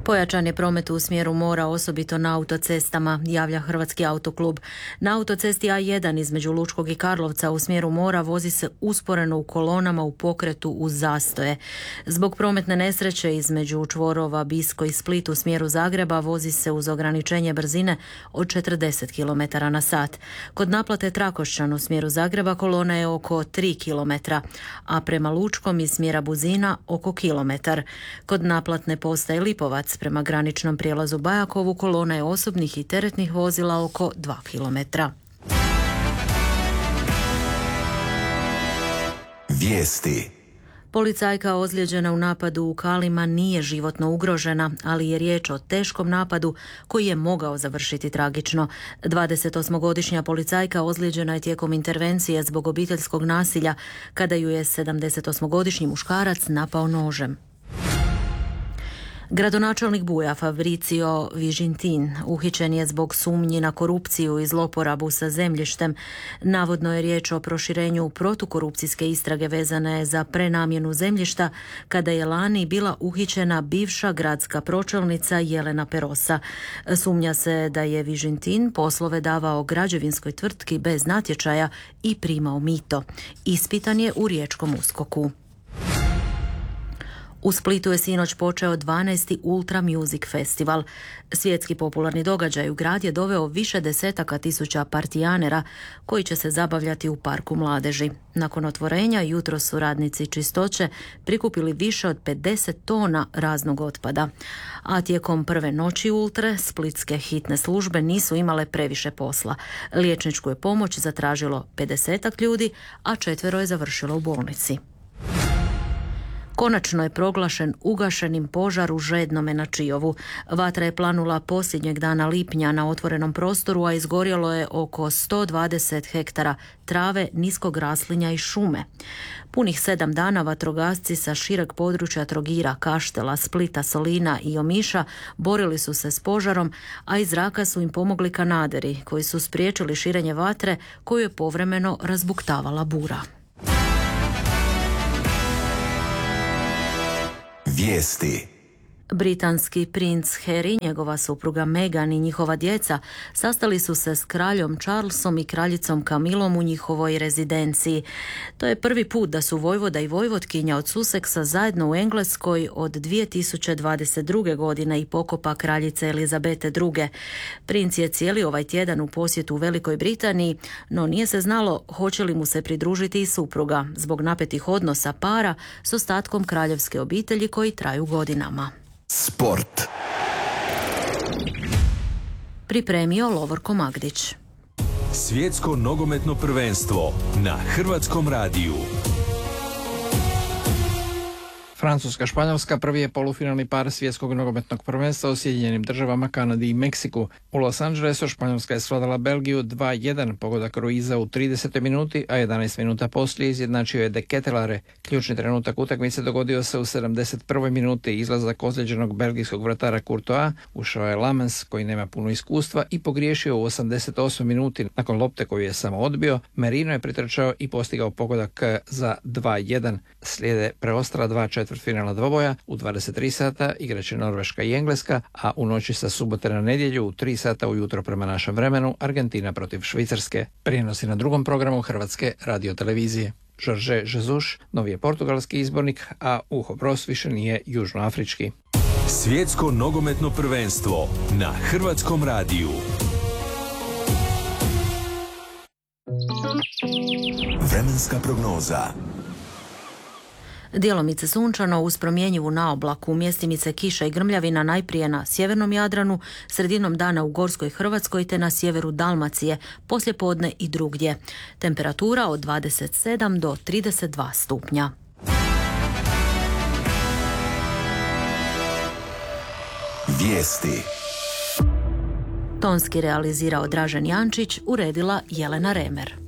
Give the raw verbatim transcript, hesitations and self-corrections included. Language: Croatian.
Pojačan je promet u smjeru mora, osobito na autocestama, javlja Hrvatski autoklub. Na autocesti A jedan između Lučkog i Karlovca u smjeru mora vozi se usporeno u kolonama u pokretu uz zastoje. Zbog prometne nesreće između čvorova Bisko i Split u smjeru Zagreba vozi se uz ograničenje brzine od četrdeset kilometara na sat. Kod naplate Trakošćan u smjeru Zagreba kolona je oko tri kilometra, a prema Lučkom iz smjera Buzina oko kilometar. Kod naplatne postaje Lipovac prema graničnom prijelazu Bajakovu kolona je osobnih i teretnih vozila oko dva kilometra. Vijesti. Policajka ozlijeđena u napadu u Kalima nije životno ugrožena, ali je riječ o teškom napadu koji je mogao završiti tragično. dvadesetosmogodišnja policajka ozlijeđena je tijekom intervencije zbog obiteljskog nasilja kada ju je sedamdesetosmogodišnji muškarac napao nožem. Gradonačelnik Buja Fabrizio Vigintin uhićen je zbog sumnji na korupciju i zloporabu sa zemljištem. Navodno je riječ o proširenju protukorupcijske istrage vezane za prenamjenu zemljišta kada je lani bila uhićena bivša gradska pročelnica Jelena Perosa. Sumnja se da je Vigintin poslove davao građevinskoj tvrtki bez natječaja i primao mito. Ispitan je u riječkom uskoku. U Splitu je sinoć počeo dvanaesti Ultra Music Festival. Svjetski popularni događaj u grad je doveo više desetaka tisuća partijanera koji će se zabavljati u parku mladeži. Nakon otvorenja jutros su radnici čistoće prikupili više od pedeset tona raznog otpada. A tijekom prve noći Ultre, splitske hitne službe nisu imale previše posla. Liječničku je pomoć zatražilo pedesetak ljudi, a četvero je završilo u bolnici. Konačno je proglašen ugašenim požar u Žednome na Čiovu. Vatra je planula posljednjeg dana lipnja na otvorenom prostoru, a izgorjelo je oko sto dvadeset hektara trave, niskog raslinja i šume. Punih sedam dana vatrogasci sa šireg područja Trogira, Kaštela, Splita, Solina i Omiša borili su se s požarom, a iz zraka su im pomogli kanaderi koji su spriječili širenje vatre koju je povremeno razbuktavala bura. Vijesti. Britanski princ Harry, njegova supruga Meghan i njihova djeca sastali su se s kraljom Charlesom i kraljicom Camillom u njihovoj rezidenciji. To je prvi put da su vojvoda i vojvotkinja od Susseksa zajedno u Engleskoj od dvije tisuće dvadeset druge. godine i pokopa kraljice Elizabete druge. Princ je cijeli ovaj tjedan u posjetu u Velikoj Britaniji, no nije se znalo hoće li mu se pridružiti i supruga zbog napetih odnosa para s ostatkom kraljevske obitelji koji traju godinama. Sport. Pripremio Lovorko Magdić. Svjetsko nogometno prvenstvo na Hrvatskom radiju. Francuska-Španjolska prvi je polufinalni par svjetskog nogometnog prvenstva u Sjedinjenim državama, Kanadi i Meksiku. U Los Angelesu Španjolska je svladala Belgiju dva jedan, pogodak Ruiza u tridesetoj minuti, a jedanaest minuta poslije izjednačio je De Ketelare. Ključni trenutak utakmice dogodio se u sedamdeset prvoj minuti. Izlazak ozlijeđenog belgijskog vratara Courtois, ušao je Lamens koji nema puno iskustva i pogriješio u osamdeset osmoj minuti. Nakon lopte koju je samo odbio, Merino je pritrčao i postigao pogodak za dva jedan. Slijede preostala dva četvrtfinalna dvoboja. U dvadeset tri sata igraće Norveška i Engleska, a u noći sa subote na nedjelju u tri sata ujutro prema našem vremenu Argentina protiv Švicarske. Prijenosi na drugom programu Hrvatske radiotelevizije. Jorge Jesus, novi je portugalski izbornik, a Uho Bros više nije južnoafrički. Svjetsko nogometno prvenstvo na Hrvatskom radiju. Vremenska prognoza. Djelomice sunčano uz promjenjivu naoblaku, mjestimice kiša i grmljavina najprije na sjevernom Jadranu, sredinom dana u Gorskoj Hrvatskoj te na sjeveru Dalmacije, poslijepodne i drugdje. Temperatura od dvadeset sedam do trideset dva stupnja. Vijesti. Tonski realizirao Dražen Jančić, uredila Jelena Remer.